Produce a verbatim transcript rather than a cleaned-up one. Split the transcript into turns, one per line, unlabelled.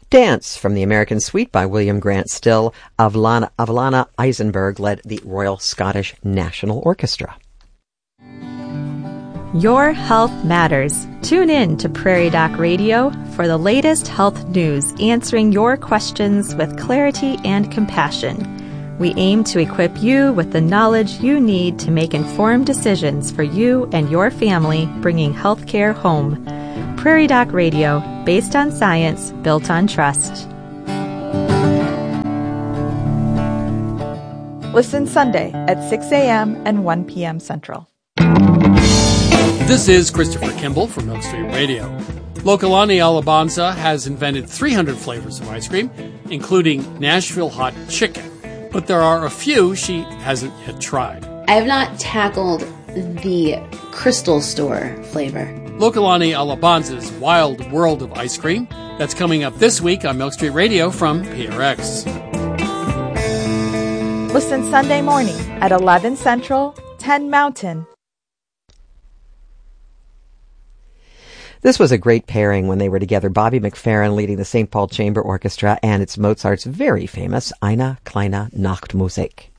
Dance from the American Suite by William Grant Still. Avalana, Avalana Eisenberg led the Royal Scottish National Orchestra.
Your health matters. Tune in to Prairie Doc Radio for the latest health news, answering your questions with clarity and compassion. We aim to equip you with the knowledge you need to make informed decisions for you and your family, bringing healthcare home. Prairie Doc Radio, based on science, built on trust.
Listen Sunday at six a.m. and one p.m. Central.
This is Christopher Kimball from Milk Street Radio. Lokalani Alabanza has invented three hundred flavors of ice cream, including Nashville Hot Chicken. But there are a few she hasn't yet tried.
I have not tackled the Crystal Store flavor.
Lokalani Alabanza's Wild World of Ice Cream. That's coming up this week on Milk Street Radio from P R X.
Listen Sunday morning at eleven Central, ten Mountain.
This was a great pairing when they were together. Bobby McFerrin leading the Saint Paul Chamber Orchestra, and it's Mozart's very famous Eine kleine Nachtmusik.